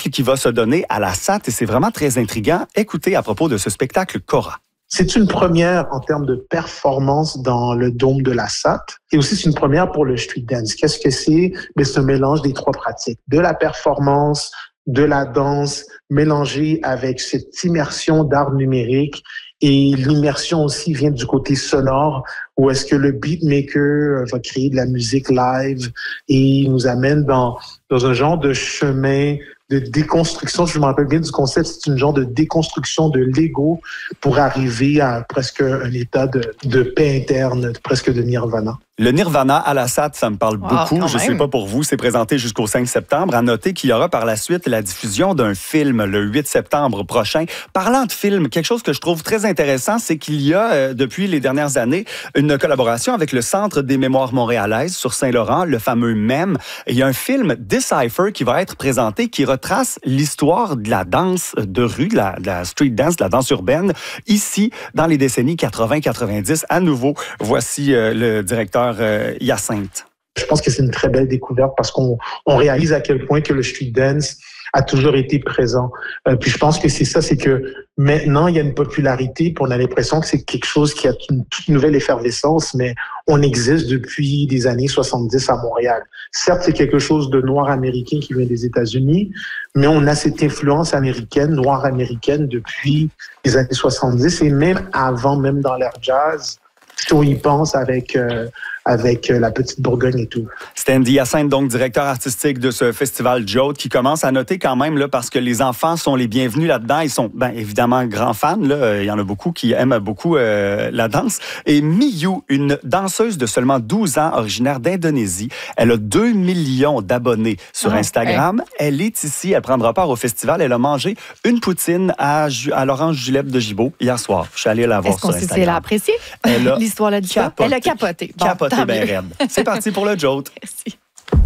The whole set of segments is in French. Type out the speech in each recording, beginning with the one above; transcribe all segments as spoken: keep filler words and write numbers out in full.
spectacle qui va se donner à la S A T et c'est vraiment très intriguant. Écoutez à propos de ce spectacle Cora. C'est une première en termes de performance dans le dôme de la S A T. Et aussi, c'est une première pour le street dance. Qu'est-ce que c'est? Mais c'est un mélange des trois pratiques. De la performance, de la danse, mélangée avec cette immersion d'art numérique. Et l'immersion aussi vient du côté sonore, où est-ce que le beatmaker va créer de la musique live et nous amène dans, dans un genre de chemin de déconstruction. Je me rappelle bien du concept, c'est une genre de déconstruction de l'ego pour arriver à presque un état de, de paix interne, presque de nirvana. Le Nirvana à la S A T, ça me parle wow, beaucoup. Je ne sais pas pour vous, c'est présenté jusqu'au cinq septembre. À noter qu'il y aura par la suite la diffusion d'un film le huit septembre prochain. Parlant de film, quelque chose que je trouve très intéressant, c'est qu'il y a, euh, depuis les dernières années, une collaboration avec le Centre des mémoires montréalaises sur Saint-Laurent, le fameux M E M. Et il y a un film Decipher qui va être présenté, qui retrace l'histoire de la danse de rue, de la, de la street dance, de la danse urbaine, ici, dans les décennies quatre-vingt quatre-vingt-dix. À nouveau, voici euh, le directeur Euh, Hyacinthe. Je pense que c'est une très belle découverte parce qu'on on réalise à quel point que le street dance a toujours été présent. Euh, puis je pense que c'est ça, c'est que maintenant, il y a une popularité, puis on a l'impression que c'est quelque chose qui a une toute nouvelle effervescence, mais on existe depuis des années soixante-dix à Montréal. Certes, c'est quelque chose de noir américain qui vient des États-Unis, mais on a cette influence américaine, noire américaine, depuis les années soixante-dix et même avant, même dans l'ère jazz, si on y pense avec... Euh, avec la petite Bourgogne et tout. C'était Andy Hyacinthe, donc directeur artistique de ce festival Jode, qui commence à noter quand même, là, parce que les enfants sont les bienvenus là-dedans. Ils sont, ben, évidemment, grands fans. Là. Il y en a beaucoup qui aiment beaucoup euh, la danse. Et Miyu, une danseuse de seulement douze ans, originaire d'Indonésie, elle a deux millions d'abonnés sur oh, Instagram. Hey. Elle est ici, elle prendra part au festival. Elle a mangé une poutine à, à Laurence Julep de Gibault hier soir. Je suis allé la voir sur Instagram. Est-ce qu'on a apprécié l'histoire là du capoté. Elle a capoté. Bon. Capoté. Ben raide. C'est parti pour le Jode. Merci.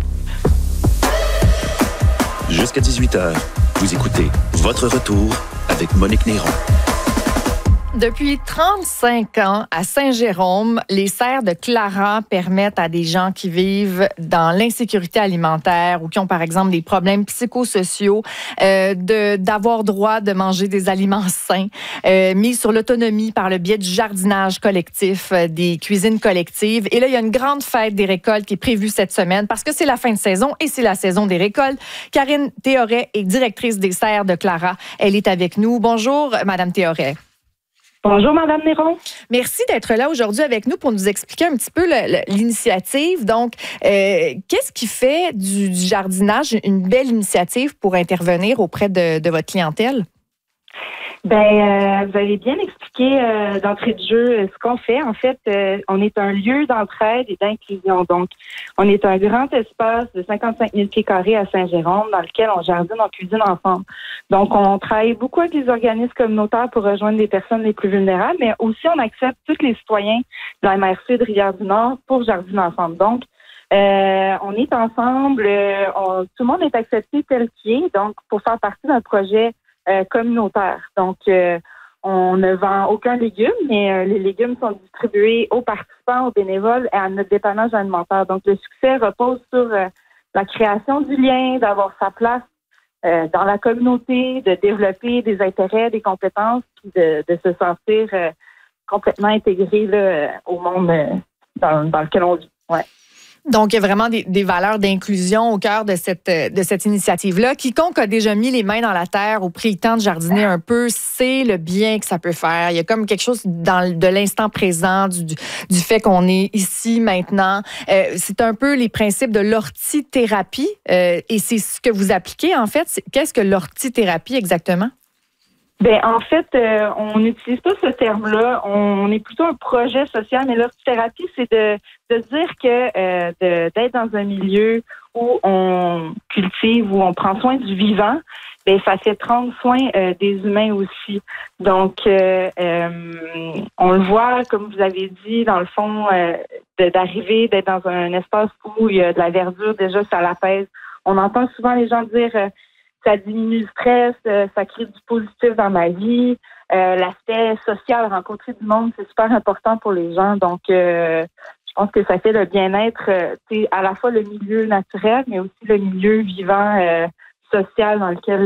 Jusqu'à dix-huit heures, vous écoutez Votre Retour avec Monique Néron. Depuis trente-cinq ans, à Saint-Jérôme, les serres de Clara permettent à des gens qui vivent dans l'insécurité alimentaire ou qui ont, par exemple, des problèmes psychosociaux, euh, de, d'avoir droit de manger des aliments sains, euh, mis sur l'autonomie par le biais du jardinage collectif, euh, des cuisines collectives. Et là, il y a une grande fête des récoltes qui est prévue cette semaine parce que c'est la fin de saison et c'est la saison des récoltes. Karine Théoret est directrice des serres de Clara. Elle est avec nous. Bonjour, Madame Théoret. Bonjour, Madame Néron. Merci d'être là aujourd'hui avec nous pour nous expliquer un petit peu le, le, l'initiative. Donc, euh, qu'est-ce qui fait du, du jardinage une belle initiative pour intervenir auprès de, de votre clientèle? Ben, euh, vous avez bien expliqué euh, d'entrée de jeu euh, ce qu'on fait. En fait, euh, on est un lieu d'entraide et d'inclusion. Donc, on est un grand espace de cinquante-cinq mille pieds carrés à Saint-Jérôme dans lequel on jardine, on cuisine ensemble. Donc, on travaille beaucoup avec les organismes communautaires pour rejoindre les personnes les plus vulnérables, mais aussi on accepte tous les citoyens de la M R C de Rivière-du-Nord pour jardiner ensemble. Donc, euh, on est ensemble, euh, on, tout le monde est accepté tel qu'il est, donc pour faire partie d'un projet Euh, communautaire. Donc, euh, on ne vend aucun légume, mais euh, les légumes sont distribués aux participants, aux bénévoles et à notre dépannage alimentaire. Donc, le succès repose sur euh, la création du lien, d'avoir sa place euh, dans la communauté, de développer des intérêts, des compétences, puis de, de se sentir euh, complètement intégré là, au monde euh, dans, dans lequel on vit. Ouais. Donc, il y a vraiment des, des valeurs d'inclusion au cœur de cette, de cette initiative-là. Quiconque a déjà mis les mains dans la terre ou pris le temps de jardiner un peu, sait le bien que ça peut faire. Il y a comme quelque chose dans, de l'instant présent, du, du fait qu'on est ici maintenant. Euh, c'est un peu les principes de l'ortithérapie euh, et c'est ce que vous appliquez, en fait. C'est, qu'est-ce que l'ortithérapie exactement? Ben en fait, euh, on n'utilise pas ce terme-là. On est plutôt un projet social, mais l'ortithérapie, c'est de, de dire que euh, de, d'être dans un milieu où on cultive, où on prend soin du vivant, ben ça fait prendre soin euh, des humains aussi. Donc, euh, euh, on le voit, comme vous avez dit, dans le fond, euh, de, d'arriver, d'être dans un espace où il y a de la verdure, déjà, ça l'apaise. On entend souvent les gens dire euh, ça diminue le stress, euh, ça crée du positif dans ma vie. Euh, l'aspect social, rencontrer du monde, c'est super important pour les gens. Donc, euh, je pense que ça fait le bien-être, euh, à la fois le milieu naturel, mais aussi le milieu vivant, euh, social dans lequel